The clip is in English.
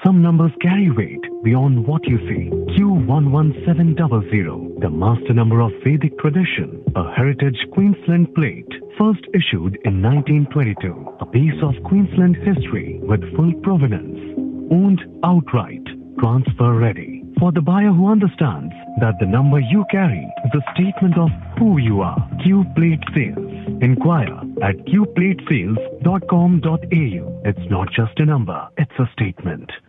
Some numbers carry weight beyond what you see. Q11700, the master number of Vedic tradition, a heritage Queensland plate, first issued in 1922. A piece of Queensland history with full provenance, owned outright, transfer ready. For the buyer who understands that the number you carry is a statement of who you are. Q Plate Sales. Inquire at qplatesales.com.au. It's not just a number, it's a statement.